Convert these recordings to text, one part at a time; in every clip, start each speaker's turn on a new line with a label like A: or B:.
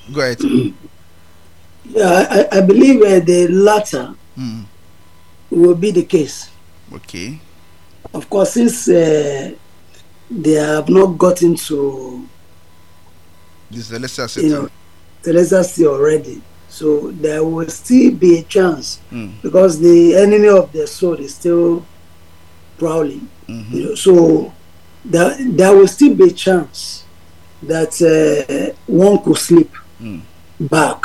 A: Go ahead.
B: Yeah, I believe the latter
A: Mm.
B: will be the case.
A: Okay.
B: Of course, since they have not gotten to,
A: This is the lesser
B: you
A: setting.
B: know, Celestial already, so there will still be a chance
A: Mm.
B: because the enemy of the soul is still prowling.
A: Mm-hmm.
B: So there will still be a chance that one could slip
A: Mm.
B: back,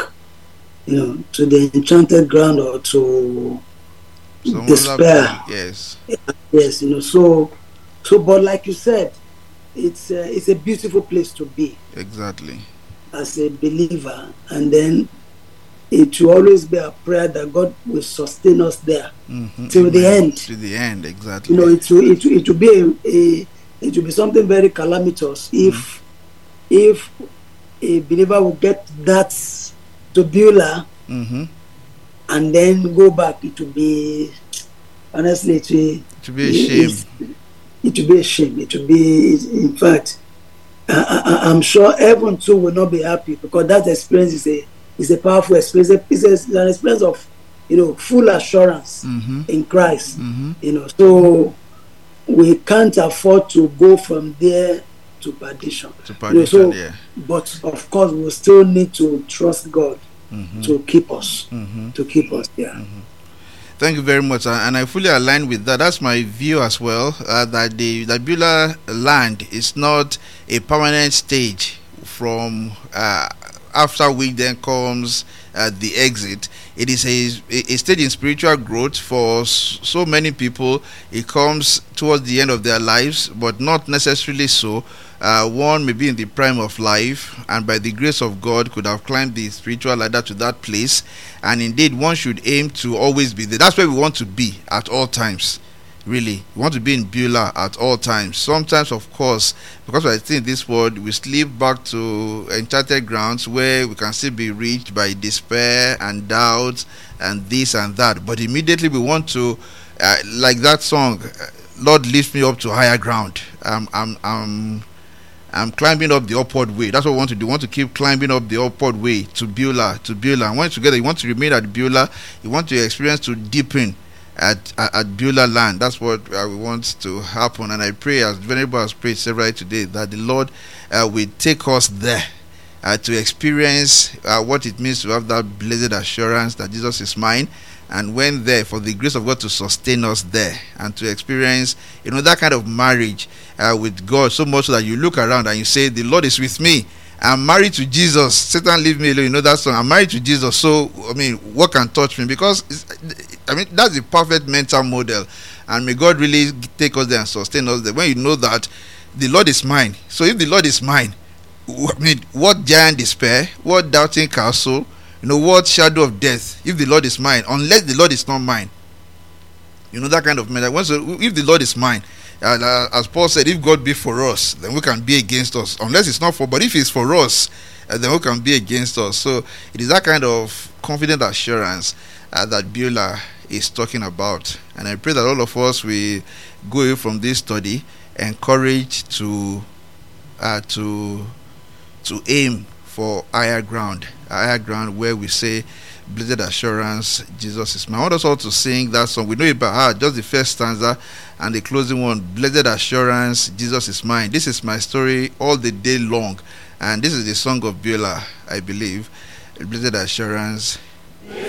B: to the enchanted ground or to
A: Some other
B: despair.
A: place. Yes.
B: Yes, so but like you said, it's a beautiful place to be
A: Exactly.
B: as a believer, and then it will always be a prayer that God will sustain us there
A: Mm-hmm.
B: till the
A: Amen.
B: end.
A: To the end. Exactly.
B: It will be it will be something very calamitous
A: Mm.
B: if a believer will get that to Beulah
A: Mm-hmm.
B: and then go back. It will be, honestly,
A: To be a shame.
B: it will be a shame. It will be, in fact, I'm sure everyone too will not be happy because that experience is a powerful experience. It's an experience of full assurance
A: Mm-hmm.
B: in Christ.
A: Mm-hmm.
B: So we can't afford to go from there to perdition.
A: To perdition.
B: So,
A: Yeah.
B: but of course we still need to trust God
A: Mm-hmm.
B: to keep us,
A: Mm-hmm.
B: Yeah.
A: Thank you very much, and I fully align with that. That's my view as well. That the Beulah land is not a permanent stage from after which then comes the exit. It is a stage in spiritual growth for so many people. It comes towards the end of their lives, but not necessarily so. One may be in the prime of life, and by the grace of God, could have climbed the spiritual ladder to that place. And indeed, one should aim to always be there. That's where we want to be at all times. Really, we want to be in Beulah at all times. Sometimes, of course, because I think this world, we slip back to enchanted grounds where we can still be reached by despair and doubt and this and that. But immediately we want to, like that song, Lord, lift me up to higher ground. I'm climbing up the upward way. That's what we want to do. We want to keep climbing up the upward way to Beulah, And once together, you want to remain at Beulah. You want to experience to deepen at Beulah land. That's what we want to happen. And I pray, as Venerable has prayed several today, that the Lord will take us there to experience what it means to have that blessed assurance that Jesus is mine. And when there, for the grace of God to sustain us there and to experience, that kind of marriage with God, so much so that you look around and you say, the Lord is with me. I'm married to Jesus. Satan, leave me alone. You know that song. I'm married to Jesus. So, what can touch me? Because, that's the perfect mental model. And may God really take us there and sustain us there. When you know that the Lord is mine. So, if the Lord is mine, what giant despair, what doubting castle, what shadow of death, if the Lord is mine, unless the Lord is not mine. That kind of matter. If the Lord is mine, as Paul said, if God be for us, then who can be against us? Unless it's not for, but if it's for us, then who can be against us? So it is that kind of confident assurance that Beulah is talking about. And I pray that all of us will go away from this study encouraged to aim for higher ground where we say, blessed assurance, Jesus is mine. I want us all to sing that song. We know it by heart, just the first stanza and the closing one. Blessed assurance, Jesus is mine. This is my story all the day long. And this is the song of Beulah, I believe. Blessed assurance,